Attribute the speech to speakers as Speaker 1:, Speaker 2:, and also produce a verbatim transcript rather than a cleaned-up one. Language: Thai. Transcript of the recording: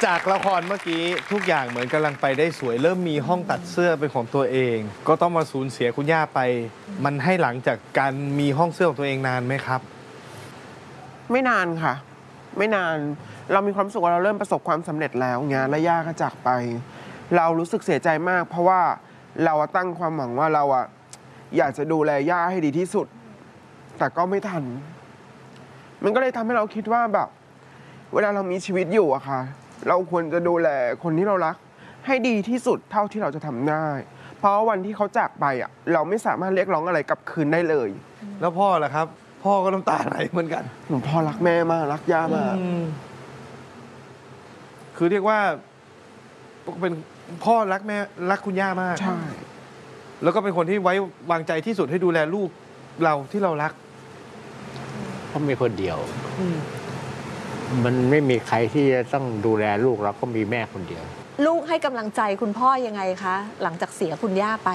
Speaker 1: จากละครเมื่อกี้ทุกอย่างเหมือนกำลังไปได้สวยเริ่มมีห้องตัดเสื้อเป็นของตัวเอง ก็ต้องมาสูญเสียคุณย่าไป มันให้หลังจากการมีห้องเสื้อของตัวเองนานไหมครับ
Speaker 2: ไม่นานค่ะ ไม่นานเรามีความสุขว่าเราเริ่มประสบความสำเร็จแล้วเงี้ยและย่าก็จากไป เรารู้สึกเสียใจมาก เพราะว่าเราตั้งความหวังว่าเราอะอยากจะดูแลย่าให้ดีที่สุด แต่ก็ไม่ทัน มันก็เลยทำให้เราคิดว่าแบบ เวลาเรามีชีวิตอยู่อะค่ะ เราควรจะดูแลคนที่เรารัก ให้ดีที่สุดเท่าที่เราจะทำได้ เพราะว่าวันที่เขาจากไปอะเราไม่สามารถเรียกร้องอะไรกลับคืนได้เลย
Speaker 1: แล้วพ่อล่ะครับ พ่อก็น้ำตาไหลเหมือนกัน
Speaker 2: หนูพ่อรักแม่มากรักย่ามาก
Speaker 1: คือเรียกว่าเป็นพ่อรักแม่รักคุณย่ามาก
Speaker 2: ใช่
Speaker 1: แล้วก็เป็นคนที่ไว้วางใจที่สุดให้ดูแลลูกเราที่เรารัก
Speaker 3: เขามีคนเดียว มันไม่มีใครที่จะต้องดูแลลูกเราก็มีแม่คนเดียว
Speaker 4: ลูกให้กำลังใจคุณพ่อยังไงคะ หลังจากเสียคุณย่าไป